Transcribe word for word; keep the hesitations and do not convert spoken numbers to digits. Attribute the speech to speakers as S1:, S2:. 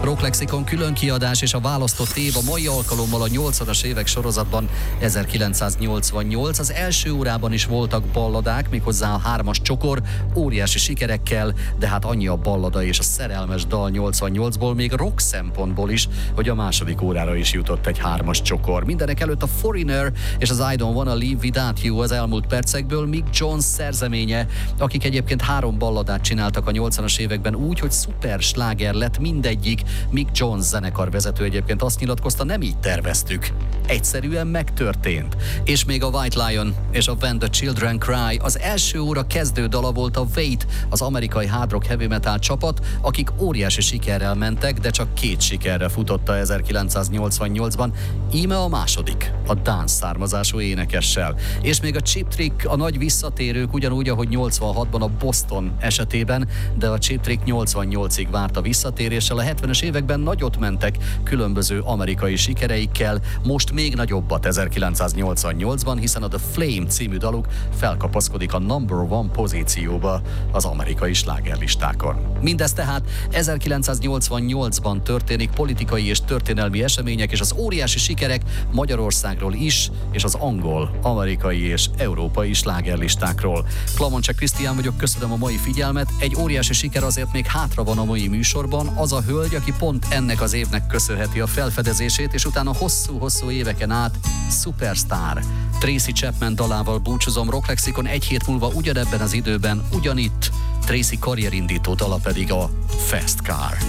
S1: Rock Lexikon külön kiadás és a választott év a mai alkalommal a nyolcvanas évek sorozatban ezerkilencszáznyolcvannyolc. Az első órában is voltak balladák, méghozzá a hármas csokor, óriási sikerekkel, de hát annyi a ballada és a szerelmes dal nyolcvannyolcból, még rock szempontból is, hogy a második órára is jutott egy hármas csokor. Mindenek előtt a Foreigner és az I Don't Wanna Live Without You az elmúlt percekből, Mick Jones szerzeménye, akik egyébként három balladát csináltak a nyolcvanas években úgy, hogy szuper sláger lett mindegyik. Mick Jones zenekarvezető egyébként azt nyilatkozta, nem így terveztük. Egyszerűen megtörtént. És még a White Lion és a When the Children Cry. Az első óra kezdő dala volt a Wait, az amerikai hard rock heavy metal csapat, akik óriási sikerrel mentek, de csak két sikerre futotta ezerkilencszáznyolcvannyolcban. Íme a második, a dance származású énekessel. És még a Cheap Trick, a nagy visszatérők, ugyanúgy, ahogy nyolcvanhatban a Boston esetében, de a Cheap Trick nyolcvannyolcig várt a visszatéréssel. A hetvenes években nagyot mentek különböző amerikai sikereikkel, most még nagyobbat ezerkilencszáznyolcvannyolcban, hiszen a The Flame című daluk felkapaszkodik a number one pozícióba az amerikai slágerlistákon. Mindez tehát ezerkilencszáznyolcvannyolcban történik, politikai és történelmi események és az óriási sikerek Magyarországról is, és az angol, amerikai és európai slágerlistákról. Klamoncsek Krisztián vagyok, köszönöm a mai figyelmet. Egy óriási siker azért még hátra van a mai műsorban. Az a hölgy, aki pont ennek az évnek köszönheti a felfedezését, és utána hosszú-hosszú éveken át Superstar. Tracy Chapman dalával búcsúzom. Rock Lexikon egy hét múlva ugyanebben az időben, ugyanitt. Tracy karrierindító dala pedig a Fast Car.